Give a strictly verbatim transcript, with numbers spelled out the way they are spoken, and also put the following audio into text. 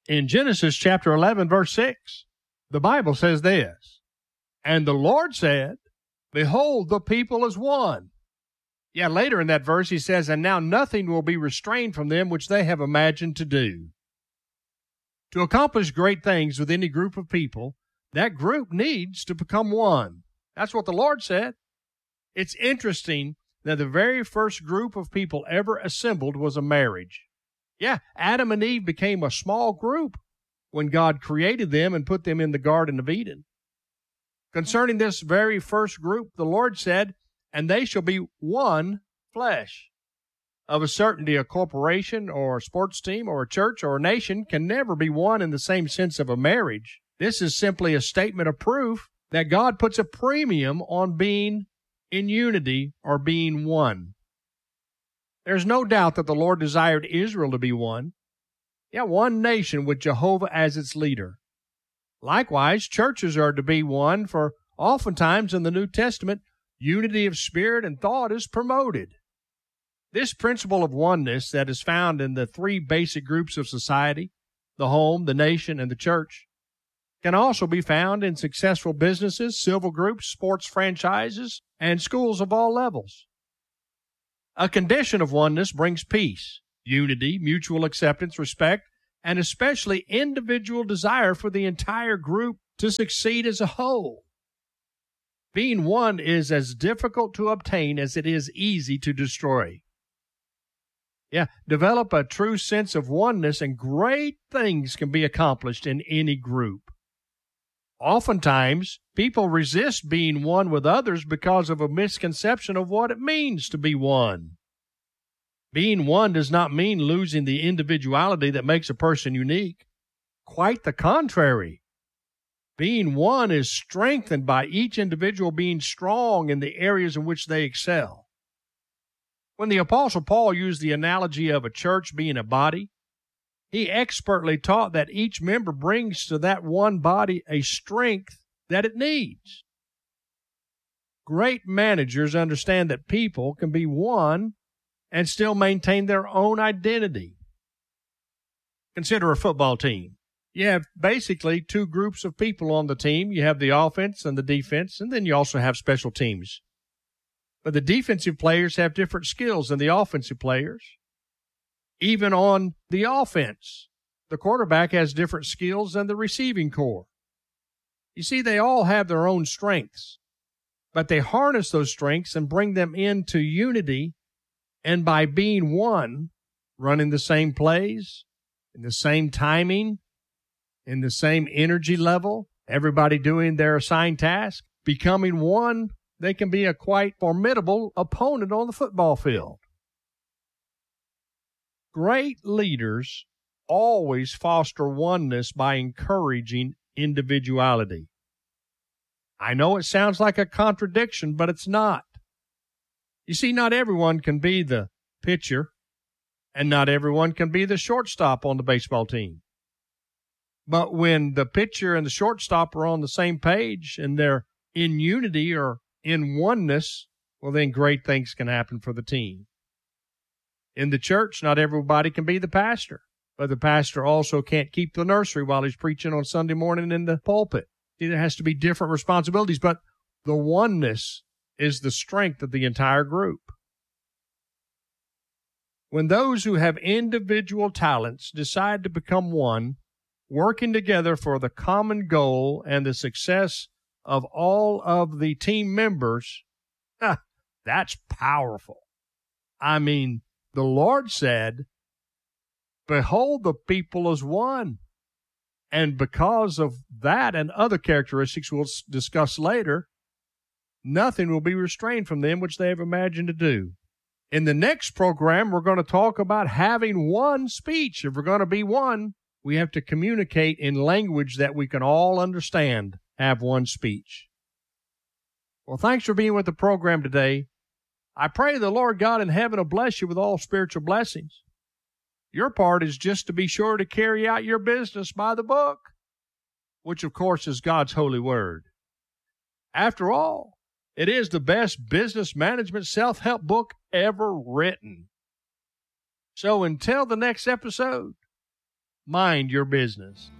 In Genesis chapter eleven, verse six, the Bible says this, "And the Lord said, Behold, the people is one." Yeah, later in that verse he says, "And now nothing will be restrained from them which they have imagined to do." To accomplish great things with any group of people, that group needs to become one. That's what the Lord said. It's interesting that the very first group of people ever assembled was a marriage. Yeah, Adam and Eve became a small group when God created them and put them in the Garden of Eden. Concerning this very first group, the Lord said, "And they shall be one flesh." Of a certainty, a corporation or a sports team or a church or a nation can never be one in the same sense of a marriage. This is simply a statement of proof that God puts a premium on being in unity or being one. There's no doubt that the Lord desired Israel to be one. Yeah, one nation with Jehovah as its leader. Likewise, churches are to be one, for oftentimes in the New Testament, unity of spirit and thought is promoted. This principle of oneness that is found in the three basic groups of society, the home, the nation, and the church, can also be found in successful businesses, civil groups, sports franchises, and schools of all levels. A condition of oneness brings peace, unity, mutual acceptance, respect, and especially individual desire for the entire group to succeed as a whole. Being one is as difficult to obtain as it is easy to destroy. Yeah, develop a true sense of oneness and great things can be accomplished in any group. Oftentimes, people resist being one with others because of a misconception of what it means to be one. Being one does not mean losing the individuality that makes a person unique. Quite the contrary. Being one is strengthened by each individual being strong in the areas in which they excel. When the Apostle Paul used the analogy of a church being a body, he expertly taught that each member brings to that one body a strength that it needs. Great managers understand that people can be one and still maintain their own identity. Consider a football team. You have basically two groups of people on the team. You have the offense and the defense, and then you also have special teams. But the defensive players have different skills than the offensive players. Even on the offense, the quarterback has different skills than the receiving corps. You see, they all have their own strengths, but they harness those strengths and bring them into unity, and by being one, running the same plays, in the same timing, in the same energy level, everybody doing their assigned task, becoming one, they can be a quite formidable opponent on the football field. Great leaders always foster oneness by encouraging individuality. I know it sounds like a contradiction, but it's not. You see, not everyone can be the pitcher, and not everyone can be the shortstop on the baseball team. But when the pitcher and the shortstop are on the same page and they're in unity or in oneness, well, then great things can happen for the team. In the church, not everybody can be the pastor, but the pastor also can't keep the nursery while he's preaching on Sunday morning in the pulpit. See, there has to be different responsibilities, but the oneness is the strength of the entire group. When those who have individual talents decide to become one, working together for the common goal and the success of all of the team members, that's powerful. I mean, the Lord said, "Behold, the people is one." And because of that and other characteristics we'll discuss later, nothing will be restrained from them which they have imagined to do. In the next program, we're going to talk about having one speech. If we're going to be one, we have to communicate in language that we can all understand, have one speech. Well, thanks for being with the program today. I pray the Lord God in heaven will bless you with all spiritual blessings. Your part is just to be sure to carry out your business by the book, which of course is God's holy word. After all, it is the best business management self-help book ever written. So until the next episode, mind your business.